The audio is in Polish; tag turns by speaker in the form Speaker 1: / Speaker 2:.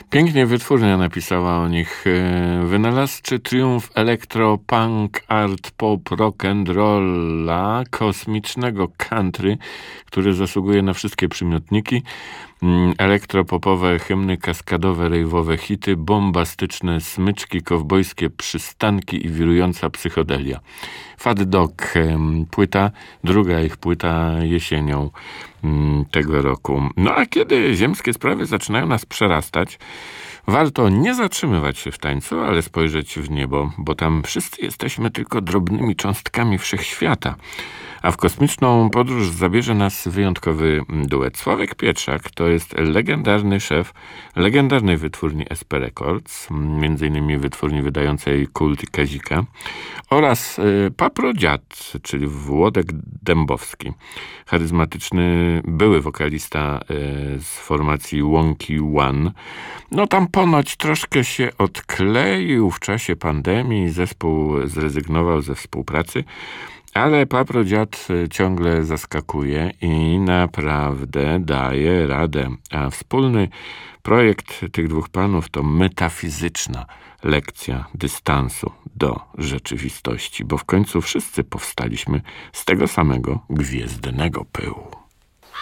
Speaker 1: Pięknie wytwórnia napisała o nich. Wynalazczy triumf elektro, punk, art, pop, rock and rolla, kosmicznego country, który zasługuje na wszystkie przymiotniki. Elektropopowe hymny, kaskadowe, rejwowe hity, bombastyczne smyczki, kowbojskie przystanki i wirująca psychodelia. Fat Dog, płyta, druga ich płyta jesienią tego roku. No a kiedy ziemskie sprawy zaczynają nas przerastać, warto nie zatrzymywać się w tańcu, ale spojrzeć w niebo, bo tam wszyscy jesteśmy tylko drobnymi cząstkami wszechświata. A w kosmiczną podróż zabierze nas wyjątkowy duet. Sławek Pietrzak to jest legendarny szef legendarnej wytwórni SP Records, między innymi wytwórni wydającej Kult i Kazika, oraz Papro Dziad, czyli Włodek Dębowski, charyzmatyczny były wokalista z formacji Wonky One. No tam ponoć troszkę się odkleił w czasie pandemii, zespół zrezygnował ze współpracy, ale Papro Dziad ciągle zaskakuje i naprawdę daje radę. A wspólny projekt tych dwóch panów to metafizyczna lekcja dystansu do rzeczywistości, bo w końcu wszyscy powstaliśmy z tego samego gwiezdnego pyłu.